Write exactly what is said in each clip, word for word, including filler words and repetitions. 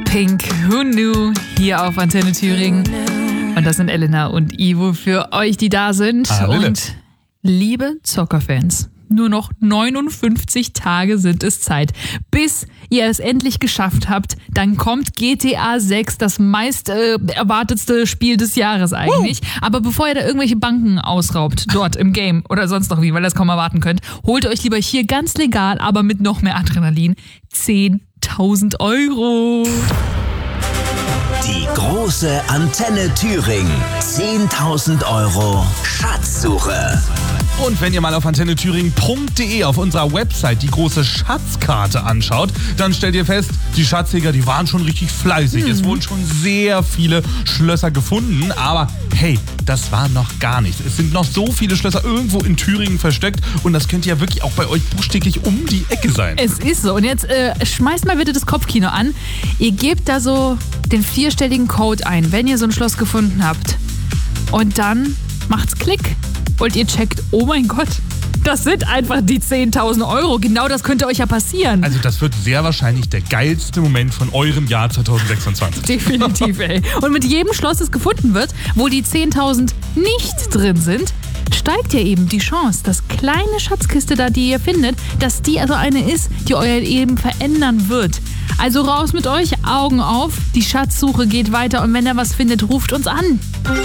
Pink, Who Knew, hier auf Antenne Thüringen. Und das sind Elena und Ivo für euch, die da sind. Ah, und liebe Zockerfans, nur noch neunundfünfzig Tage sind es Zeit, bis ihr es endlich geschafft habt. Dann kommt G T A sechs, das meist äh, erwartetste Spiel des Jahres eigentlich. Uh. Aber bevor ihr da irgendwelche Banken ausraubt, dort im Game oder sonst noch wie, weil ihr das kaum erwarten könnt, holt euch lieber hier ganz legal, aber mit noch mehr Adrenalin, zehntausend Euro. Die große Antenne Thüringen. zehntausend Euro Schatzsuche. Und wenn ihr mal auf antenne thüringen punkt de auf unserer Website die große Schatzkarte anschaut, dann stellt ihr fest, die Schatzjäger, die waren schon richtig fleißig. Mhm. Es wurden schon sehr viele Schlösser gefunden, aber hey, das war noch gar nichts. Es sind noch so viele Schlösser irgendwo in Thüringen versteckt und das könnte ja wirklich auch bei euch buchstäblich um die Ecke sein. Es ist so. Und jetzt äh, schmeißt mal bitte das Kopfkino an. Ihr gebt da so den vierstelligen Code ein, wenn ihr so ein Schloss gefunden habt. Und dann macht's Klick. Und ihr checkt, oh mein Gott, das sind einfach die zehntausend Euro. Genau das könnte euch ja passieren. Also das wird sehr wahrscheinlich der geilste Moment von eurem Jahr zwanzig sechsundzwanzig. Definitiv, ey. Und mit jedem Schloss, das gefunden wird, wo die zehntausend nicht drin sind, steigt ja eben die Chance, dass kleine Schatzkiste da, die ihr findet, dass die also eine ist, die euer Leben verändern wird. Also raus mit euch, Augen auf, die Schatzsuche geht weiter und wenn ihr was findet, ruft uns an.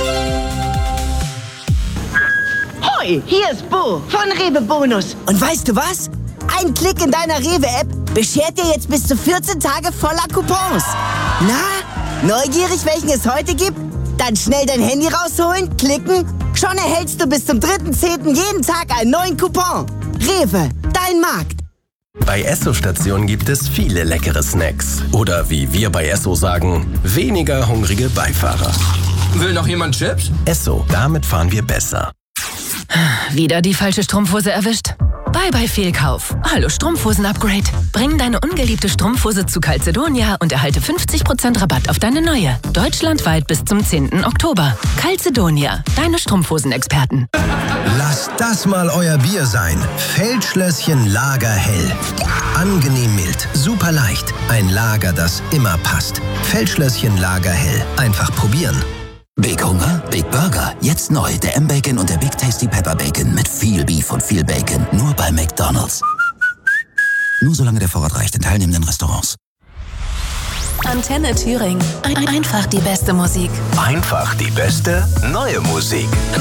Hoi, hier ist Bo von Rewe Bonus. Und weißt du was? Ein Klick in deiner Rewe-App beschert dir jetzt bis zu vierzehn Tage voller Coupons. Na, neugierig, welchen es heute gibt? Dann schnell dein Handy rausholen, klicken. Schon erhältst du bis zum dritten zehnten jeden Tag einen neuen Coupon. Rewe, dein Markt. Bei Esso-Stationen gibt es viele leckere Snacks. Oder wie wir bei Esso sagen, weniger hungrige Beifahrer. Will noch jemand Chips? Esso, damit fahren wir besser. Wieder die falsche Strumpfhose erwischt? Bye bye Fehlkauf. Hallo Strumpfhosen-Upgrade. Bring deine ungeliebte Strumpfhose zu Calzedonia und erhalte fünfzig Prozent Rabatt auf deine neue. Deutschlandweit bis zum zehnten Oktober. Calzedonia, deine Strumpfhosen-Experten. Lasst das mal euer Bier sein. Feldschlösschen Lager Hell. Angenehm mild, super leicht. Ein Lager, das immer passt. Feldschlösschen Lager Hell. Einfach probieren. Big Hunger, Big Burger. Jetzt neu, der M-Bacon und der Big Tasty Pepper Bacon mit viel Beef und viel Bacon. Nur bei McDonald's. Nur solange der Vorrat reicht in teilnehmenden Restaurants. Antenne Thüringen. Ein- einfach die beste Musik. Einfach die beste neue Musik.